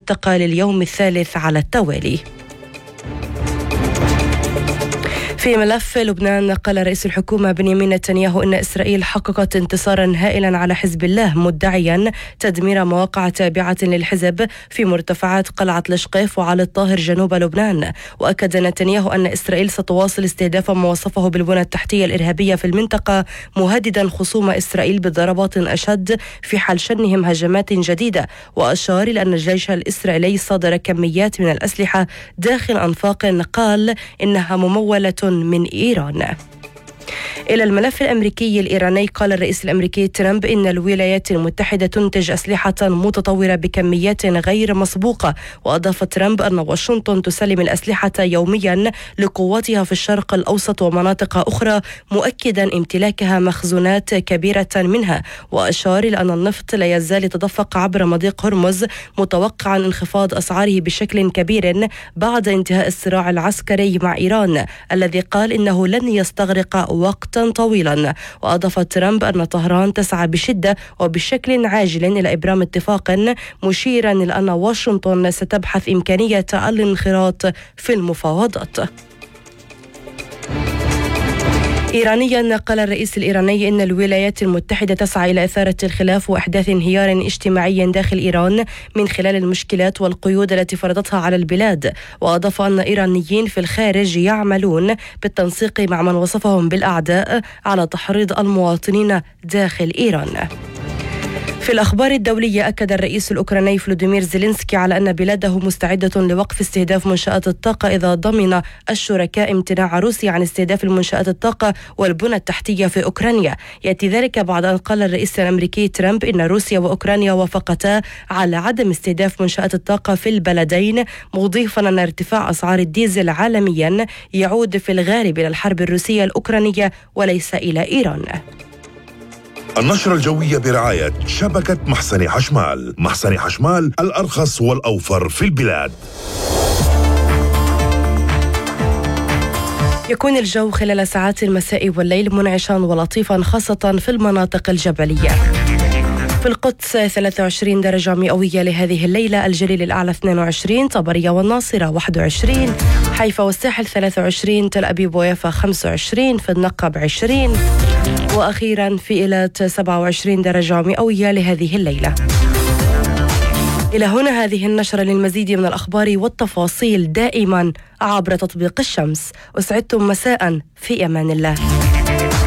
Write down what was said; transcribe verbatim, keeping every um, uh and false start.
المنطقة لليوم الثالث على التوالي. في ملف لبنان، قال رئيس الحكومة بنيامين نتنياهو إن إسرائيل حققت انتصارا هائلا على حزب الله، مدعيا تدمير مواقع تابعة للحزب في مرتفعات قلعة الشقيف وعلى الطاهر جنوب لبنان. وأكد نتنياهو أن إسرائيل ستواصل استهداف ما وصفه بالبنى التحتية الإرهابية في المنطقة، مهددا خصوم إسرائيل بضربات أشد في حال شنهم هجمات جديدة. وأشار إلى أن الجيش الإسرائيلي صادر كميات من الأسلحة داخل أنفاق قال إنها ممولة من إيران. إلى الملف الأمريكي الإيراني، قال الرئيس الأمريكي ترامب إن الولايات المتحدة تنتج أسلحة متطورة بكميات غير مسبوقة. وأضاف ترامب أن واشنطن تسلم الأسلحة يوميا لقواتها في الشرق الأوسط ومناطق أخرى، مؤكدا امتلاكها مخزونات كبيرة منها. وأشار إلى أن النفط لا يزال يتدفق عبر مضيق هرمز، متوقعا انخفاض أسعاره بشكل كبير بعد انتهاء الصراع العسكري مع إيران الذي قال إنه لن يستغرق وقتا طويلا. وأضاف ترامب أن طهران تسعى بشدة وبشكل عاجل إلى إبرام اتفاق، مشيرا إلى أن واشنطن ستبحث إمكانية الانخراط في المفاوضات. إيرانيا، قال الرئيس الإيراني إن الولايات المتحدة تسعى إلى إثارة الخلاف وإحداث انهيار اجتماعي داخل إيران من خلال المشكلات والقيود التي فرضتها على البلاد. وأضاف أن إيرانيين في الخارج يعملون بالتنسيق مع من وصفهم بالأعداء على تحريض المواطنين داخل إيران. في الأخبار الدولية، أكد الرئيس الأوكراني فلوديمير زيلينسكي على أن بلاده مستعدة لوقف استهداف منشآت الطاقة إذا ضمن الشركاء امتناع روسيا عن استهداف المنشآت الطاقة والبنى التحتية في أوكرانيا. يأتي ذلك بعد أن قال الرئيس الأمريكي ترامب إن روسيا وأوكرانيا وافقتا على عدم استهداف منشآت الطاقة في البلدين، مضيفا أن ارتفاع أسعار الديزل عالميا يعود في الغالب إلى الحرب الروسية الأوكرانية وليس إلى إيران. النشرة الجوية برعاية شبكة محسن حشمال. محسن حشمال، الأرخص والأوفر في البلاد. يكون الجو خلال ساعات المساء والليل منعشا ولطيفا، خاصة في المناطق الجبلية. في القدس ثلاثة وعشرين درجة مئوية لهذه الليلة، الجليل الأعلى اثنين وعشرين، طبرية والناصرة واحد وعشرين، حيفا والساحل ثلاثة وعشرين، تل أبيب ويافا خمسة وعشرين، في النقب عشرين، وأخيرا في إيلات سبعة وعشرين درجة مئوية لهذه الليلة. إلى هنا هذه النشرة. للمزيد من الأخبار والتفاصيل دائما عبر تطبيق الشمس. أسعدتم مساء، في أمان الله.